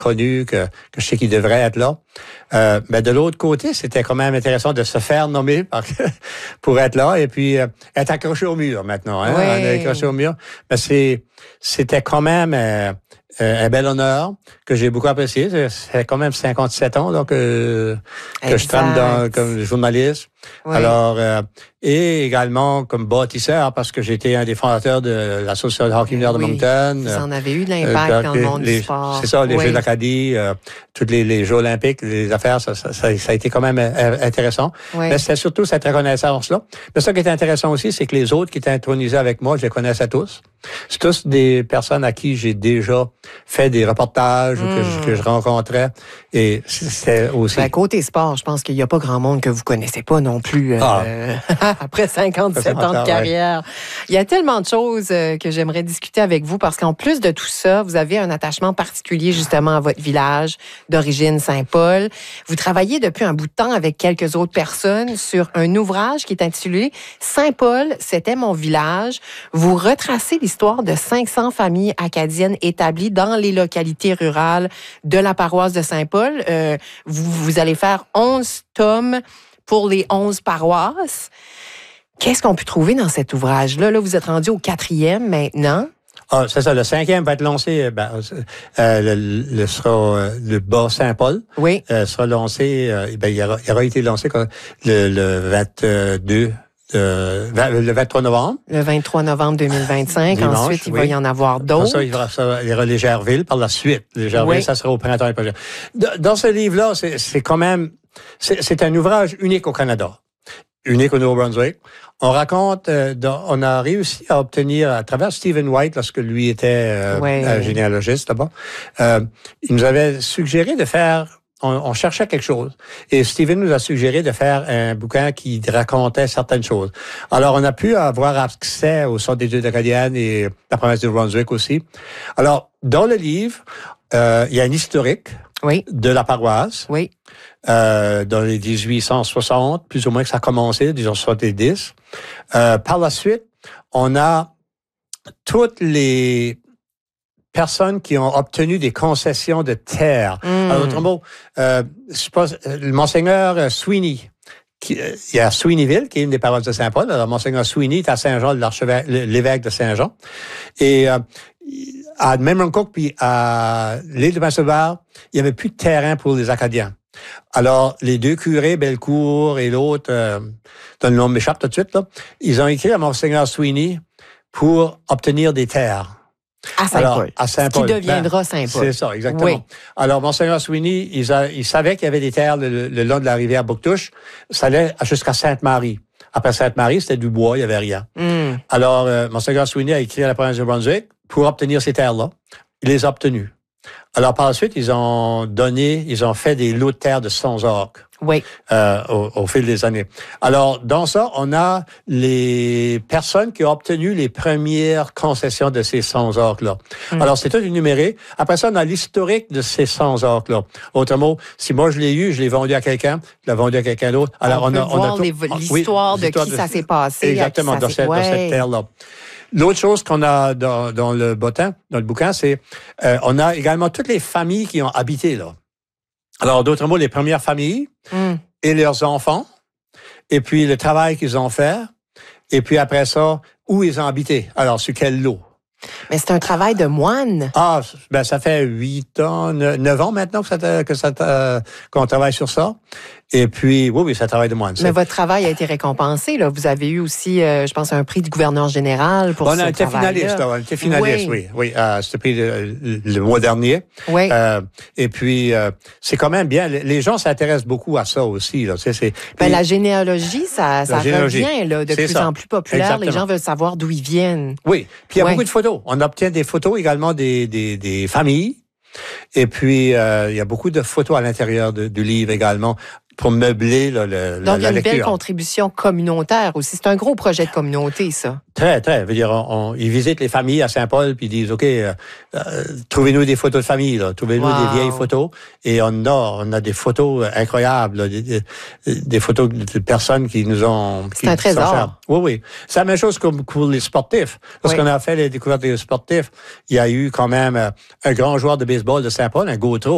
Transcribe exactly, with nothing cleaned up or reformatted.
connu, que, que je sais qu'il devrait être là. Euh, mais de l'autre côté, c'était quand même intéressant de se faire nommer par, pour être là et puis euh, être accroché au mur maintenant. Hein, oui. On est accroché au mur. Mais c'est, c'était quand même euh, un bel honneur que j'ai beaucoup apprécié. C'est quand même cinquante-sept ans là, que, que je trame dans, comme journaliste. Oui. Alors, euh, et également comme bâtisseur, parce que j'étais un des fondateurs de l'Association de hockey mineur de oui. Moncton. Vous en avez eu de l'impact euh, dans le monde les, du sport. C'est ça, les oui. Jeux d'Acadie, euh, tous les, les Jeux olympiques, les affaires, ça, ça, ça, ça a été quand même intéressant. Oui. Mais c'était surtout cette reconnaissance-là. Mais ça qui est intéressant aussi, c'est que les autres qui étaient intronisés avec moi, je les connaissais tous. C'est tous des personnes à qui j'ai déjà fait des reportages mmh. ou que je, que je rencontrais. Et c'était aussi... Ben, côté sport, je pense qu'il n'y a pas grand monde que vous connaissez pas non plus. Euh, ah. Après cinquante-sept ans de carrière. Ouais. Il y a tellement de choses euh, que j'aimerais discuter avec vous parce qu'en plus de tout ça, vous avez un attachement particulier justement à votre village d'origine Saint-Paul. Vous travaillez depuis un bout de temps avec quelques autres personnes sur un ouvrage qui est intitulé « Saint-Paul, c'était mon village ». Vous retracez l'histoire de cinq cents familles acadiennes établies dans les localités rurales de la paroisse de Saint-Paul. Euh, vous, vous allez faire onze tomes pour les onze paroisses. Qu'est-ce qu'on peut trouver dans cet ouvrage-là? Là, vous êtes rendu au quatrième maintenant. Ah, c'est ça. Le cinquième va être lancé, ben, euh, le, le, sera, le bas Saint-Paul. Oui. Euh, sera lancé, euh, ben, il aura, il aura été lancé le, le vingt-deux, euh, le vingt-trois novembre. Le vingt-trois novembre deux mille vingt-cinq. Dimanche, Ensuite, il oui. va y en avoir d'autres. Ça, il y aura, ça, il y aura les Gerville par la suite. Les Gerville, oui. Ça sera au printemps prochain. Dans ce livre-là, c'est, c'est quand même, c'est, c'est un ouvrage unique au Canada. Unique au Nouveau-Brunswick. On raconte, euh, dans, on a réussi à obtenir, à travers Stephen White, lorsque lui était euh, ouais. un généalogiste là-bas, euh, il nous avait suggéré de faire, on, on cherchait quelque chose. Et Stephen nous a suggéré de faire un bouquin qui racontait certaines choses. Alors, on a pu avoir accès au Centre d'études acadiennes et la province du Brunswick aussi. Alors, dans le livre, euh, il y a un historique oui. de la paroisse. Oui. Euh, dans les dix-huit cent soixante, plus ou moins que ça a commencé, disons soixante-dix. Euh, par la suite, on a toutes les personnes qui ont obtenu des concessions de terre. Mm. En d'autres mots, euh, je pense, le monseigneur Sweeney, qui, il y a Sweeneyville, qui est une des paroisses de Saint-Paul. Alors, monseigneur Sweeney est à Saint-Jean, l'archevêque, l'évêque de Saint-Jean. Et euh, à Memramcook puis à l'île de Prince-Édouard, il n'y avait plus de terrain pour les Acadiens. Alors, les deux curés, Bellecour et l'autre, euh, dont le nom m'échappe tout de suite, là, ils ont écrit à Monseigneur Sweeney pour obtenir des terres. À Saint-Paul. À Saint-Paul. Qui deviendra ben, Saint-Paul. C'est ça, exactement. Oui. Alors, Monseigneur Sweeney, il, a, il savait qu'il y avait des terres le, le long de la rivière Bouctouche. Ça allait jusqu'à Sainte-Marie. Après Sainte-Marie, c'était du bois, il n'y avait rien. Mm. Alors, euh, Monseigneur Sweeney a écrit à la province du Brunswick pour obtenir ces terres-là. Il les a obtenues. Alors, par la suite, ils ont donné, ils ont fait des lots de terre de cent orques. Oui. Euh, au, au fil des années. Alors, dans ça, on a les personnes qui ont obtenu les premières concessions de ces cent orques-là. Mm. Alors, c'est tout énuméré. Après ça, on a l'historique de ces cent orques-là. Autrement, si moi je l'ai eu, je l'ai vendu à quelqu'un, je l'ai vendu à quelqu'un d'autre. Alors, on, on peut a, voir on a les, l'histoire oui, de qui de, ça s'est passé. Exactement, dans, cette, ouais. dans cette terre-là. L'autre chose qu'on a dans, dans le bottin, dans le bouquin, c'est euh, on a également toutes les familles qui ont habité là. Alors, d'autres mots, les premières familles mm. et leurs enfants, et puis le travail qu'ils ont fait, et puis après ça, où ils ont habité. Alors, sur quel lot. Mais c'est un travail de moine. Ah, ben ça fait huit ans, neuf ans maintenant que ça, que ça, euh, qu'on travaille sur ça. Et puis, oui, oui, ça travaille de moine. Mais c'est... votre travail a été récompensé, là. Vous avez eu aussi, euh, je pense, un prix du gouverneur général pour on ce travail-là. On a été finaliste, là. On a été finaliste, oui. Oui, oui euh, c'était pris le, le mois dernier. Oui. Euh, et puis, euh, c'est quand même bien. Les gens s'intéressent beaucoup à ça aussi, là. C'est, c'est... Ben, puis, la généalogie, ça, ça généalogie, revient, là, de plus ça. en plus populaire. Exactement. Les gens veulent savoir d'où ils viennent. Oui. Puis, il y a ouais. beaucoup de photos. On obtient des photos également des, des, des familles. Et puis, euh, il y a beaucoup de photos à l'intérieur de, du livre également pour meubler là, le, Donc, la, il y a une lecture. belle contribution communautaire aussi. C'est un gros projet de communauté, ça. Très, très. Je veux dire, on, on, ils visitent les familles à Saint-Paul puis ils disent, OK, euh, euh, trouvez-nous des photos de famille, là. Trouvez-nous wow. des vieilles photos. Et on a, on a des photos incroyables, là, des, des, des photos de personnes qui nous ont... C'est un trésor. Oui, oui. C'est la même chose comme pour les sportifs. Lorsqu'on oui. a fait les découvertes des sportifs, il y a eu quand même un grand joueur de baseball de Saint-Paul, un Gautreau.